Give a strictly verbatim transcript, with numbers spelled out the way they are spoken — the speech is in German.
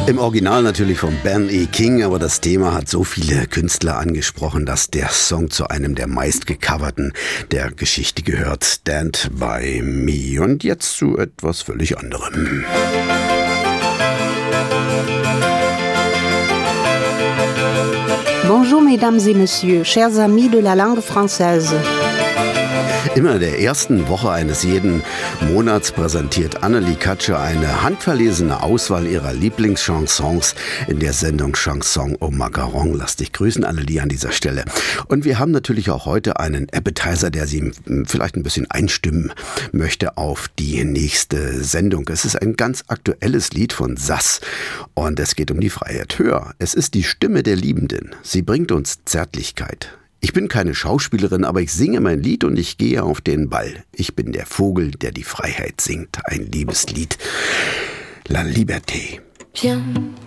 Im Original natürlich von Ben E. King, aber das Thema hat so viele Künstler angesprochen, dass der Song zu einem der meistgecoverten der Geschichte gehört. Stand by Me. Und jetzt zu etwas völlig anderem. Bonjour mesdames et messieurs, chers amis de la langue française. Immer in der ersten Woche eines jeden Monats präsentiert Annelie Katscher eine handverlesene Auswahl ihrer Lieblingschansons in der Sendung Chanson au Macaron. Lass dich grüßen, Annelie, an dieser Stelle. Und wir haben natürlich auch heute einen Appetizer, der Sie vielleicht ein bisschen einstimmen möchte auf die nächste Sendung. Es ist ein ganz aktuelles Lied von Sass und es geht um die Freiheit. Hör, es ist die Stimme der Liebenden. Sie bringt uns Zärtlichkeit. Ich bin keine Schauspielerin, aber ich singe mein Lied und ich gehe auf den Ball. Ich bin der Vogel, der die Freiheit singt. Ein Liebeslied. La Liberté. Viens,